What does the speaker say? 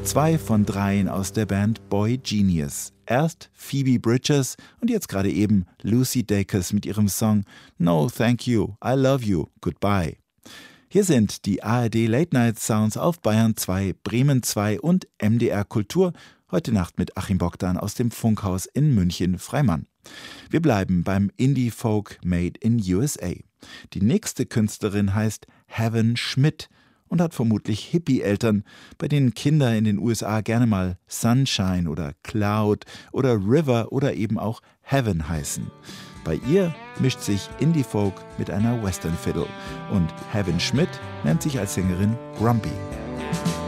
2 von 3 aus der Band Boy Genius. Erst Phoebe Bridgers und jetzt gerade eben Lucy Dacus mit ihrem Song No Thank You, I Love You, Goodbye. Hier sind die ARD Late Night Sounds auf Bayern 2, Bremen 2 und MDR Kultur. Heute Nacht mit Achim Bogdan aus dem Funkhaus in München-Freimann. Wir bleiben beim Indie-Folk Made in USA. Die nächste Künstlerin heißt Heaven Schmidt und hat vermutlich Hippie-Eltern, bei denen Kinder in den USA gerne mal Sunshine oder Cloud oder River oder eben auch Heaven heißen. Bei ihr mischt sich Indie-Folk mit einer Western Fiddle und Heaven Schmidt nennt sich als Sängerin Grumpy.